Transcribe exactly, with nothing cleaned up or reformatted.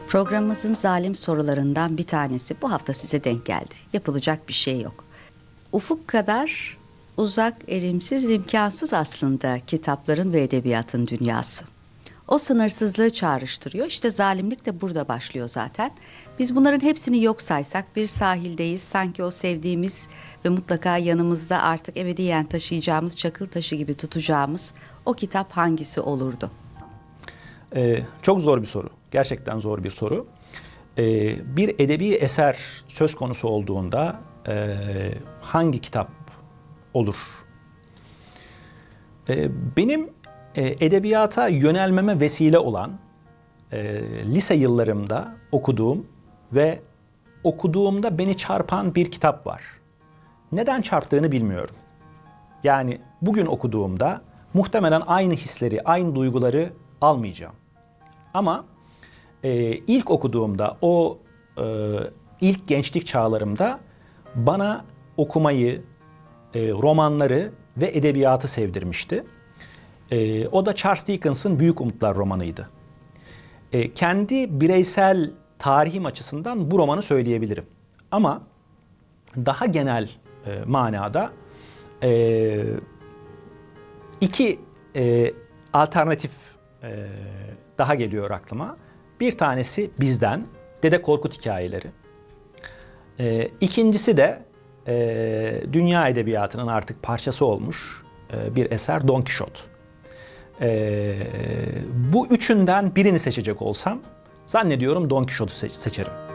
Programımızın zalim sorularından bir tanesi bu hafta size denk geldi. Yapılacak bir şey yok. Ufuk kadar uzak, erimsiz, imkansız aslında kitapların ve edebiyatın dünyası. O sınırsızlığı çağrıştırıyor. İşte zalimlik de burada başlıyor zaten. Biz bunların hepsini yok saysak bir sahildeyiz. Sanki o sevdiğimiz ve mutlaka yanımızda artık ebediyen taşıyacağımız, çakıl taşı gibi tutacağımız o kitap hangisi olurdu? Ee, çok zor bir soru. Gerçekten zor bir soru. Ee, bir edebi eser söz konusu olduğunda e, hangi kitap olur? Ee, benim e, edebiyata yönelmeme vesile olan e, lise yıllarımda okuduğum ve okuduğumda beni çarpan bir kitap var. Neden çarptığını bilmiyorum. Yani bugün okuduğumda muhtemelen aynı hisleri, aynı duyguları almayacağım. Ama e, ilk okuduğumda, o e, ilk gençlik çağlarımda bana okumayı, e, romanları ve edebiyatı sevdirmişti. E, o da Charles Dickens'ın Büyük Umutlar romanıydı. E, kendi bireysel tarihim açısından bu romanı söyleyebilirim. Ama daha genel e, manada e, iki e, alternatif e, daha geliyor aklıma. Bir tanesi Bizden, Dede Korkut hikayeleri. E, ikincisi de e, dünya edebiyatının artık parçası olmuş e, bir eser Don Kişot. E, bu üçünden birini seçecek olsam zannediyorum Don Kişot'u seçerim.